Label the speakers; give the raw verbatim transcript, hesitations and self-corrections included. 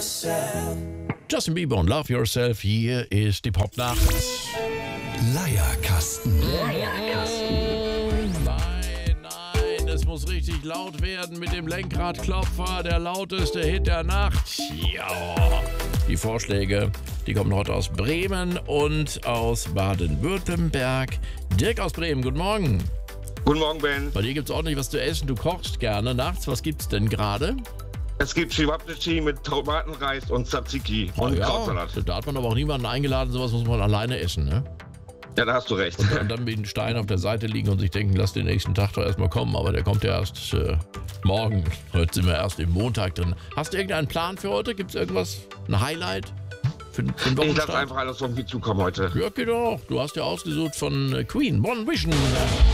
Speaker 1: Justin Bieber und Love Yourself, hier ist die Popnacht.
Speaker 2: Leierkasten.
Speaker 1: Nein, nein, es muss richtig laut werden mit dem Lenkradklopfer, der lauteste Hit der Nacht. Ja, die Vorschläge, die kommen heute aus Bremen und aus Baden-Württemberg. Dirk aus Bremen, guten Morgen.
Speaker 3: Guten Morgen, Ben.
Speaker 1: Bei dir gibt's ordentlich was zu essen, du kochst gerne nachts. Was gibt's denn gerade?
Speaker 3: Es gibt Chewabchichi mit Tomatenreis und Tzatziki und
Speaker 1: ja,
Speaker 3: Krautsalat.
Speaker 1: da hat man aber auch niemanden eingeladen, sowas muss man alleine essen, ne?
Speaker 3: Ja, da hast du recht.
Speaker 1: Und, und dann mit dem Stein auf der Seite liegen und sich denken, lass den nächsten Tag doch erstmal kommen, aber der kommt ja erst äh, morgen. Heute sind wir erst im Montag drin. Hast du irgendeinen Plan für heute? Gibt's irgendwas, ein Highlight für, für den Wochenstart?
Speaker 3: Ich lasse einfach alles auf mich zukommen heute.
Speaker 1: Ja, geht doch. Du hast ja ausgesucht von äh, Queen, One Vision.